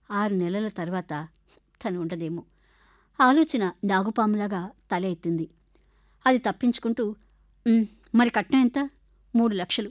6 నెలల తర్వాత తను ఉండదేమో. ఆలోచన నాగుపాములాగా తల ఎత్తింది. అది తప్పించుకుంటూ మరి కట్నం ఎంత? 3 లక్షలు.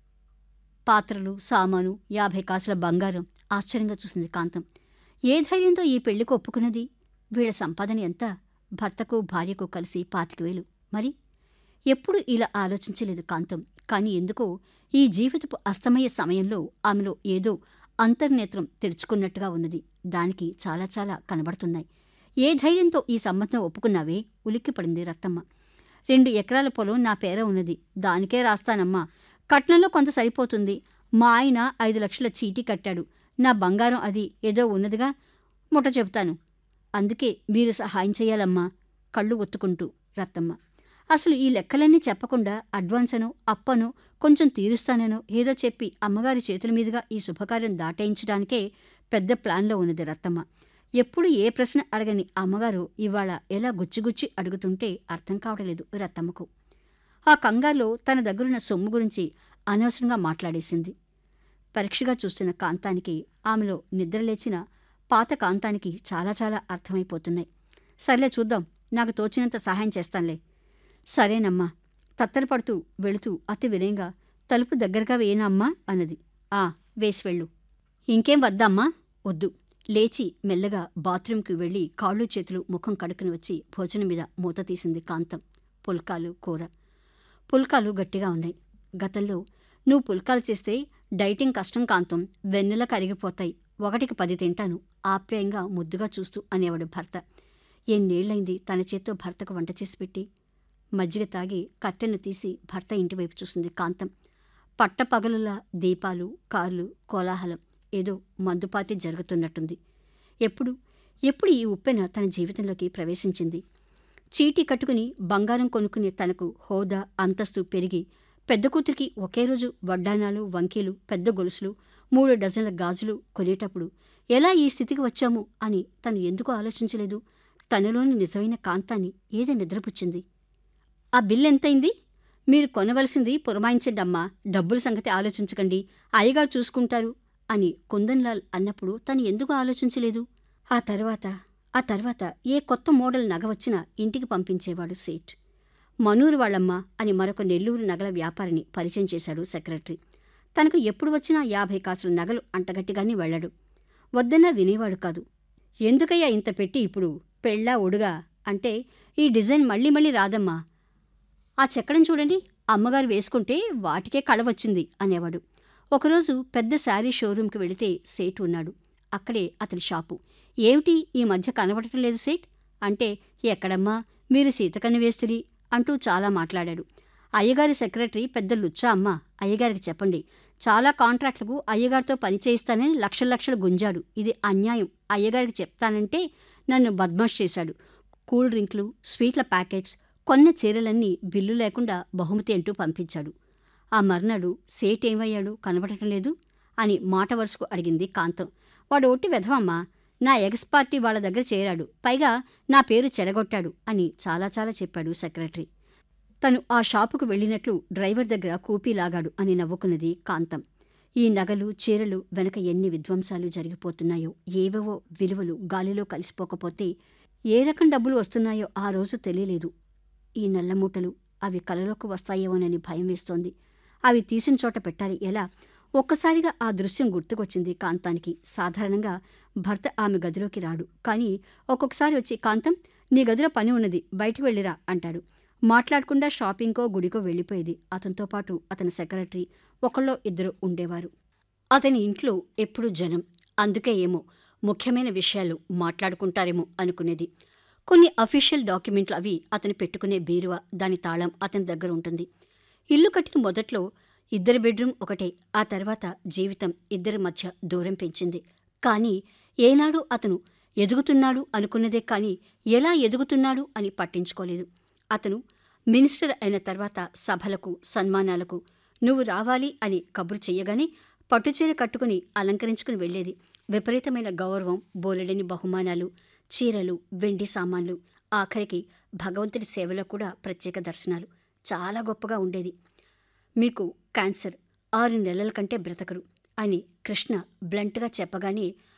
పాత్రలు, సామాను, 50 కాసుల బంగారం. ఆశ్చర్యంగా చూసింది కాంతం. ఏ ధైర్యంతో ఈ పెళ్లికి ఒప్పుకున్నది? వీళ్ళ సంపాదన ఎంత? భర్తకు భార్యకు కలిసి 25,000. మరి ఎప్పుడు ఇలా ఆలోచించలేదు కాంతం. కానీ ఎందుకో ఈ జీవితపు అస్తమయ సమయంలో ఆమెలో ఏదో అంతర్నేత్రం తెరుచుకున్నట్టుగా ఉన్నది. దానికి చాలా చాలా కనబడుతున్నాయి. ఏ ధైర్యంతో ఈ సంబంధం ఒప్పుకున్నావే? ఉలిక్కిపడింది రత్తమ్మ. 2 ఎకరాల పొలం నా పేర ఉన్నది. దానికే రాస్తానమ్మా. కట్నంలో కొంత సరిపోతుంది. మా ఆయన 5 లక్షల చీటీ కట్టాడు. నా బంగారం అది ఏదో ఉన్నదిగా, ముట్ట చెబుతాను. అందుకే మీరు సహాయం చెయ్యాలమ్మా. కళ్ళు ఒత్తుకుంటూ రత్తమ్మ. అసలు ఈ లెక్కలన్నీ చెప్పకుండా అడ్వాన్సనో అప్పనో కొంచెం తీరుస్తాననో ఏదో చెప్పి అమ్మగారి చేతుల మీదుగా ఈ శుభకార్యం దాటేయించడానికే పెద్ద ప్లాన్లో ఉన్నది రత్తమ్మ. ఎప్పుడు ఏ ప్రశ్న అడగని అమ్మగారు ఇవాళ ఎలా గుచ్చిగుచ్చి అడుగుతుంటే అర్థం కావడలేదు రత్తమ్మకు. ఆ కంగారులో తన దగ్గరున్న సొమ్ము గురించి అనవసరంగా మాట్లాడేసింది. పరీక్షగా చూస్తున్న కాంతానికి, ఆమెలో నిద్రలేచిన పాత కాంతానికి చాలా చాలా అర్థమైపోతున్నాయి. సర్లే చూద్దాం, నాకు తోచినంత సహాయం చేస్తానులే. సరేనమ్మా. తత్తరపడుతూ వెళుతూ అతి వినయంగా, తలుపు దగ్గరగా వేయనా అమ్మా అన్నది. వేసి వెళ్ళు. ఇంకేం వద్దమ్మా? వద్దు. లేచి మెల్లగా బాత్రూంకి వెళ్ళి కాళ్ళు చేతులు ముఖం కడుక్కుని వచ్చి భోజనం మీద మూత తీసింది కాంతం. పుల్కాలు, కూర. పుల్కాలు గట్టిగా ఉన్నాయి. గతంలో నువ్వు పుల్కాలు చేస్తే డైటింగ్ కష్టం కాంతం, వెన్నెల కరిగిపోతాయి, 1కి 10 తింటాను ఆప్యాయంగా ముద్దుగా చూస్తూ అనేవాడు భర్త. ఎన్నేళ్లైంది తన చేత్తో భర్తకు వంట చేసి పెట్టి. మజ్జిగ తాగి కట్టెను తీసి భర్త ఇంటివైపు చూసింది కాంతం. పట్టపగలులా దీపాలు, కార్లు, కోలాహలం. ఏదో మందుపార్టీ జరుగుతున్నట్టుంది. ఎప్పుడు ఈ ఉప్పెన తన జీవితంలోకి ప్రవేశించింది? చీటీ కట్టుకుని బంగారం కొనుక్కునే తనకు హోదా, అంతస్తు పెరిగి పెద్ద కూతురికి ఒకే రోజు వడ్డానాలు, వంకీలు, పెద్ద గొలుసులు, 3 డజన్ల గాజులు కొనేటప్పుడు ఎలా ఈ స్థితికి వచ్చాము అని తను ఎందుకు ఆలోచించలేదు? తనలోని నిజమైన కాంతాన్ని ఏదో నిద్రపుచ్చింది. ఆ బిల్లెంతైంది? మీరు కొనవలసింది పురమాయించండమ్మా, డబ్బుల సంగతి ఆలోచించకండి, అయ్యగారు చూసుకుంటారు అని కుందన్లాల్ అన్నప్పుడు తను ఎందుకు ఆలోచించలేదు? ఆ తర్వాత ఏ కొత్త మోడల్ నగ వచ్చినా ఇంటికి పంపించేవాడు సేట్. మనూరు వాళ్ళమ్మ అని మరొక నెల్లూరు నగల వ్యాపారిని పరిచయం చేశాడు సెక్రటరీ. తనకు ఎప్పుడు వచ్చినా 50 కాసుల నగలు అంటగట్టిగానే వెళ్ళాడు. వద్దన్నా వినేవాడు కాదు. ఎందుకయ్యా ఇంత పెట్టి ఇప్పుడు? పెళ్ళా ఒడుగా అంటే ఈ డిజైన్ మళ్ళీ మళ్ళీ రాదమ్మా. ఆ చెక్కడం చూడండి, అమ్మగారు వేసుకుంటే వాటికే కళ వచ్చింది అనేవాడు. ఒకరోజు పెద్ద శారీ షోరూంకి వెళితే సేట్ ఉన్నాడు. అక్కడే అతని షాపు. ఏమిటి ఈ మధ్య కనబడటం లేదు సేట్ అంటే, ఎక్కడమ్మా మీరు సీతకన్ను వేస్తిరి అంటూ చాలా మాట్లాడాడు. అయ్యగారి సెక్రటరీ పెద్ద లుచ్చా అమ్మ, అయ్యగారికి చెప్పండి. చాలా కాంట్రాక్టులకు అయ్యగారితో పనిచేయిస్తానని లక్షలు గుంజాడు. ఇది అన్యాయం. అయ్యగారికి చెప్తానంటే నన్ను బద్మాష్ చేశాడు. కూల్ డ్రింక్లు, స్వీట్ల ప్యాకెట్స్, కొన్న చీరలన్నీ బిల్లు లేకుండా బహుమతి అంటూ పంపించాడు. ఆ మర్నాడు సేట్ ఏమయ్యాడు, కనబడటం లేదు అని మాట వరుసకు అడిగింది కాంతం. వాడు ఒట్టి వెధవమ్మా, నా ఎక్స్ పార్టీ వాళ్ళ దగ్గర చేరాడు, పైగా నా పేరు చెడగొట్టాడు అని చాలా చాలా చెప్పాడు సెక్రటరీ. తను ఆ షాపుకు వెళ్ళినట్లు డ్రైవర్ దగ్గర కూపీలాగాడు అని నవ్వుకున్నది కాంతం. ఈ నగలు, చీరలు వెనక ఎన్ని విధ్వంసాలు జరిగిపోతున్నాయో, ఏవేవో విలువలు గాలిలో కలిసిపోకపోతే ఏ రకం డబ్బులు వస్తున్నాయో ఆ రోజు తెలియలేదు. ఈ నల్లమూటలు అవి కలలోకి వస్తాయేమోనని భయం వేస్తోంది. అవి తీసిన చోట పెట్టాలి ఎలా? ఒక్కసారిగా ఆ దృశ్యం గుర్తుకొచ్చింది కాంతానికి. సాధారణంగా భర్త ఆమె గదిలోకి రాడు, కానీ ఒక్కొక్కసారి వచ్చి, కాంతం నీ గదిలో పని ఉన్నది, బయటికి వెళ్ళిరా అంటాడు. మాట్లాడకుండా షాపింగ్కో గుడికో వెళ్ళిపోయేది. అతనితో పాటు అతని సెక్రటరీ, ఒకళ్ళో ఇద్దరు ఉండేవారు. అతని ఇంట్లో ఎప్పుడూ జనం. అందుకే ఏమో ముఖ్యమైన విషయాలు మాట్లాడుకుంటారేమో అనుకునేది. కొన్ని అఫీషియల్ డాక్యుమెంట్లు అవి అతను పెట్టుకునే బీరువా, దాని తాళం అతని దగ్గర ఉంటుంది. ఇల్లు కట్టిన మొదట్లో 2 బెడ్రూమ్ ఒకటే. ఆ తర్వాత జీవితం ఇద్దరి మధ్య దూరం పెంచింది. కానీ ఏనాడు అతను ఎదుగుతున్నాడు అనుకున్నదే కానీ ఎలా ఎదుగుతున్నాడు అని పట్టించుకోలేదు. అతను మినిస్టర్ అయిన తర్వాత సభలకు, సన్మానాలకు నువ్వు రావాలి అని కబురు చెయ్యగానే పట్టుచీర కట్టుకుని అలంకరించుకుని వెళ్లేది. విపరీతమైన గౌరవం, బోలెడని బహుమానాలు, చీరలు, వెండి సామాన్లు, ఆఖరికి భగవంతుడి సేవలో కూడా ప్రత్యేక దర్శనాలు. చాలా గొప్పగా ఉండేది. మీకు క్యాన్సర్, 6 నెలల కంటే బ్రతకరు అని కృష్ణ బ్లంట్గా చెప్పగానే